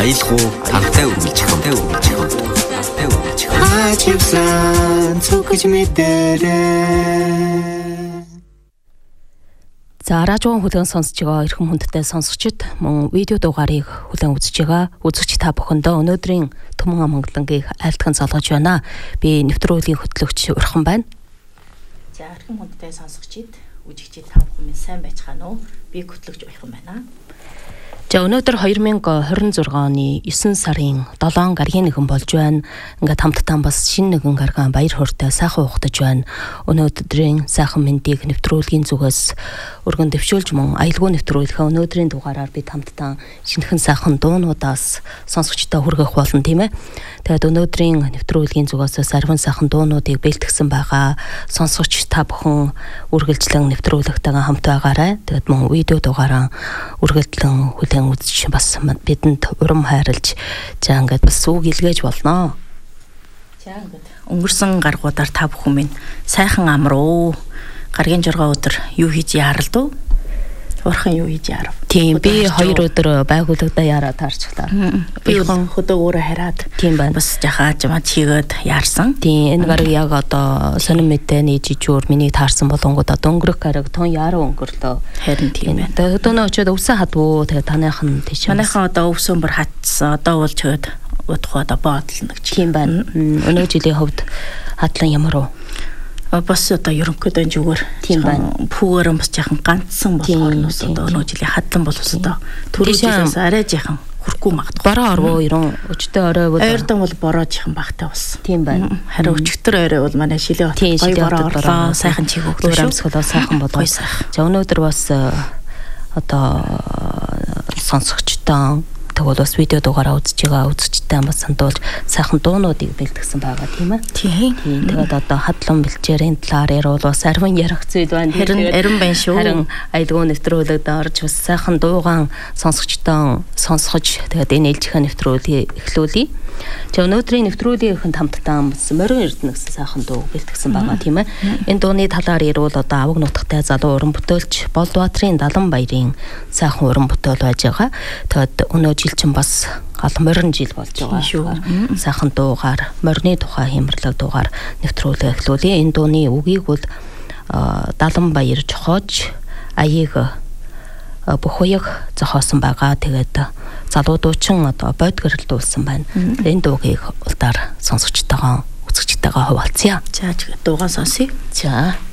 Аялгуу тантай үргэлж хавтай. Цогж мэдэрээ. За радион хүлээн сонсож байгаа эрхэм хүндтэй сонсогчид мөн видео дугаарыг хүлээн үзэж байгаа үзэгч та бүхэндээ өнөөдрийн Түмэн Амгалангийн айлтган залгаж байна. Би нэвтрүүлгийн хөтлөгч Урхан байна. За эрхэм хүндтэй сонсогчид үзэгчид та бүхэн сайн байцгаана уу? Би хөтлөгч Урхан байна. За өнөөдөр 2026 оны 9 сарын 7 гаргийн нэгэн болж байна. Ингээд хамтдаа бас шинэ нэгэн гаргаан баяр хууртай сайхан ухтаж байна. Өнөөдрийн сайхан мэндийг нэвтрүүлгийн зүгээс өргөн дэвшүүлж мөн аялгуу нэвтрүүлэхээ өнөөдрийн дугаараар бид хамтдаа шинэхэн сайхан дуунуудаас сонсогчдоо хүргэх болно тийм ээ. Тэгээд өнөөдрийн нэвтрүүлгийн зүгээс сарвин сайхан дуунуудыг бэлтгэсэн байгаа. Сонсогч та бүхэн үргэлжлэн нэвтрүүлэгтэйгээ хамт байгаарай. Тэгээд мөн видео дугаараа үргэлжлэн хүлээн үзэж бас бидэнд урам хайрлж за ингээд бас үг илгээж болно. За ингээд өнгөрсөн гаргуудаар та бүхэн минь сайхан амруу. Гаргийн 6 өдөр юу хийж яаралдуу? Урхан юу хийж яарав? Тийм би 2 өдөр байгууллагада яараа таарчлаа. Би хөдөө өөрөө хараад тийм байна. Бас жахаач маа чигээд яарсан. Тийм энэ гараг яг одоо сонин мэдээний жижүүр миний таарсан болонгууд одоо өнгөрөх гараг тун яараа өнгөрлөө. Харин тийм байна. Тэгээд өдөөнөө очиод өвсөн хадвуу тэгээд таныхан тийш. Манайхан одоо өвсөн бүр хатсан. Одоо бол чигээд удахгүй одоо боодлно гэж. Тийм байна. Өнөө жилийн хувьд хатлан ямар уу? Бас одоо ерөнхийдөө зүгээр тийм байна. Пүүгээр бас яхан ганцсан болохоор нь одоо өнөө жилийн хадлан бол одоо түрүү жилээс арай яхан хүрхгүй магадгүй. Бороо орвоо ерөн өчтөө орой бол ойрдон бол бороо жихэн багтай бас. Тийм байна. Харин өчтөр орой бол манай шилээ гоё бороо орлоо. Сайхан чиг өгдөг шүү. Өмсгөлөө сайхан болоо. За өнөөдөр бас одоо сонсогчтой тэгвэл бас видео дугаараа үзэж байгаа үзэгчтэй бас сандуулж сайхан дуунуудыг бэлтгэсэн байгаа тийм ээ. Тийм. Тэгээд одоо хадлан бэлчээрийн талаар ярил бас арвин ярих зүйл байна. Харин байна шүү. Харин аялгуу нэвтрүүлэгт орж бас сайхан дуугаан сонсогчтой сонсгож тэгээд энэ ээлжийн нэвтрүүлгийг эхлүүлье. За өнөөдрийн нэвтрүүлгийнхэнд хамтдаа бас морин эрдэнэ гэсэн сайхан дуу бэлтгэсэн байгаа тийм ээ. Энэ дууны талаар ярил одоо аваг нутагтай залуу уран бүтээлч Болдбаатарын Далан баярын сайхан уран бүтээл байж байгаа. Тэгээд өнөө жил чинь бас гал морин жил болж байгаа шүү. Сайхан дуугаар морины тухай хэмэрлэг дуугаар нэвтрүүлэг эхлүүлье. Энэ дууны үгийг бол Далан баяр жохоож аяыг бүхуяг зохиосон байгаа. Тэгээд залуу дуучин одоо бодгөрлүүлсэн байна. Энэ дуугийг улдаар сонсогчтойгоо үзэгчтэйгээ хуваалцъя. За дуугаа сонсъё. За